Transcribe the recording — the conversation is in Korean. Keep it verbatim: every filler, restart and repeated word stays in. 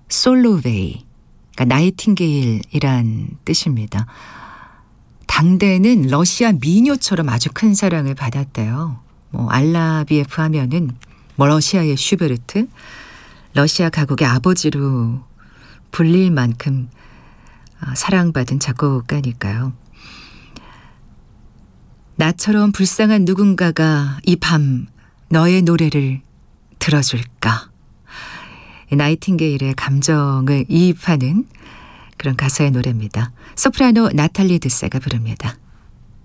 솔로웨이, 그러니까 나이팅게일이란 뜻입니다. 당대에는 러시아 미녀처럼 아주 큰 사랑을 받았대요. 뭐 알라비에프 하면은 뭐 러시아의 슈베르트, 러시아 가곡의 아버지로 불릴 만큼 사랑받은 작곡가니까요. 나처럼 불쌍한 누군가가 이 밤 너의 노래를 들어줄까. 나이팅게일의 감정을 이입하는 그런 가사의 노래입니다. 소프라노 나탈리 드세가 부릅니다.